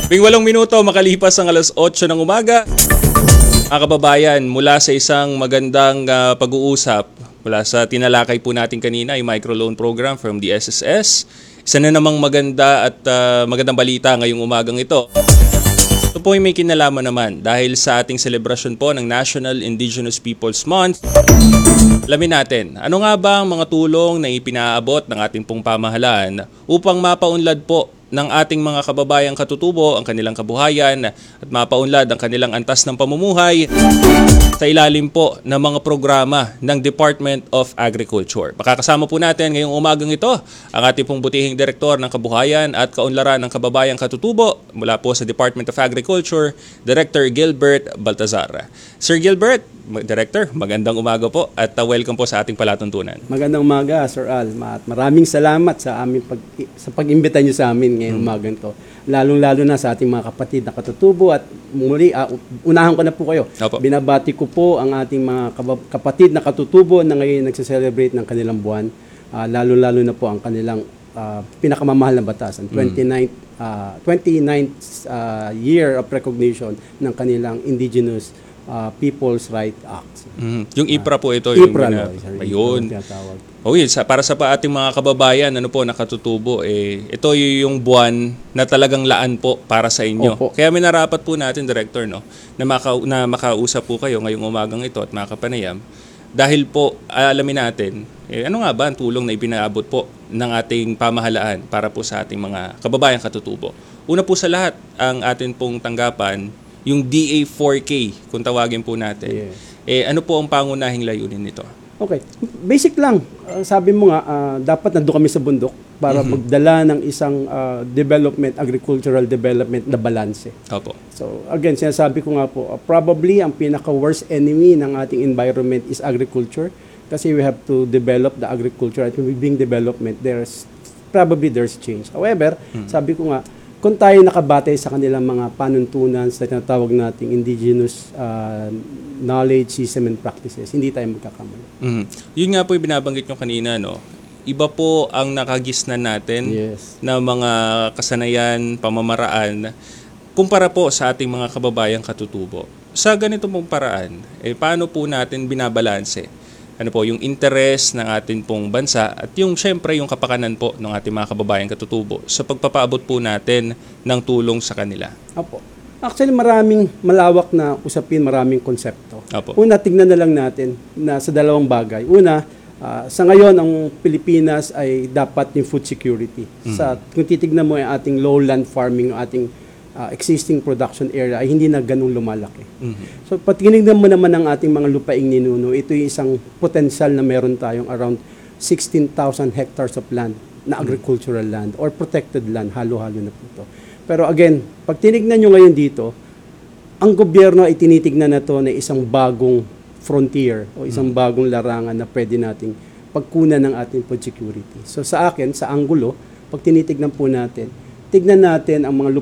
Tuwing 8 minuto makalipas ang alas 8 ng umaga, mga kababayan, mula sa isang magandang pag-uusap, mula sa tinalakay po natin kanina, yung microloan program from the SSS, isa na namang maganda at magandang balita ngayong umagang ito. Ito po ay may kinalaman naman dahil sa ating selebrasyon po ng National Indigenous Peoples Month. Alamin natin, ano nga ba ang mga tulong na ipinaabot ng ating pong pamahalaan upang mapaunlad po ng ating mga kababayang katutubo ang kanilang kabuhayan at mapaunlad ang kanilang antas ng pamumuhay sa ilalim po ng mga programa ng Department of Agriculture. Makakasama po natin ngayong umagang ito ang ating pong butihing direktor ng kabuhayan at kaunlaran ng kababayang katutubo mula po sa Department of Agriculture, Director Gilbert Baltazar. Sir Gilbert, Director, magandang umaga po at welcome po sa ating palatuntunan. Magandang umaga, Sir Al. At maraming salamat sa pag-imbita niyo sa amin ngayong umagang to. Lalong-lalo na sa ating mga kapatid na katutubo at muli, unahan ko na po kayo. Opo. Binabati ko po ang ating mga kapatid na katutubo na ngayon nagse-celebrate ng kanilang buwan. Lalo-lalo na po ang kanilang pinakamamahal na batas, ang 29th year of recognition ng kanilang Indigenous People's Rights Act. Yung IPRA po ito. IPRA, ayun. Para sa ating mga kababayan, nakatutubo, ito yung buwan na talagang laan po para sa inyo. Opo. Kaya minarapat po natin, Director, na makausap po kayo ngayong umagang ito at makapanayam. Dahil po, alamin natin, ano nga ba ang tulong na ipinaabot po ng ating pamahalaan para po sa ating mga kababayang katutubo? Una po sa lahat, ang atin pong tanggapan, yung DA4K, kung tawagin po natin. Yes. Ano po ang pangunahing layunin nito? Okay. Basic lang. Sabi mo nga, dapat nandun kami sa bundok para magdala ng isang agricultural development na balanse. Opo. So again, sinasabi ko nga po, probably ang pinaka-worst enemy ng ating environment is agriculture kasi we have to develop the agriculture at being development, there's change. However, sabi ko nga, kung tayo nakabatay sa kanilang mga panuntunan sa tinatawag nating indigenous knowledge, system, and practices, hindi tayo magkakamali. Yun nga po yung binabanggit nyo kanina, no? Iba po ang nakagisnan natin na mga kasanayan, pamamaraan, kumpara po sa ating mga kababayang katutubo. Sa ganito pong paraan, paano po natin binabalanse? Ano po, yung interest ng ating pong bansa at yung syempre yung kapakanan po ng ating mga kababayang katutubo sa pagpapaabot po natin ng tulong sa kanila. Opo. Actually, maraming malawak na usapin, maraming konsepto. Opo. Una, tignan na lang natin na sa dalawang bagay. Una, sa ngayon, ang Pilipinas ay dapat yung food security. Kung titignan mo yung ating lowland farming, ating existing production area ay hindi na ganun lumalaki. So, patinignan mo naman ang ating mga lupaing ninuno, ito yung isang potential na meron tayong around 16,000 hectares of land na agricultural land or protected land, halo-halo na po ito. Pero again, pag tinignan nyo ngayon dito, ang gobyerno ay tinitignan na ito na isang bagong frontier o isang bagong larangan na pwede nating pagkunan ng ating food security. So sa akin, sa anggulo, pag tinitignan po natin, tignan natin ang mga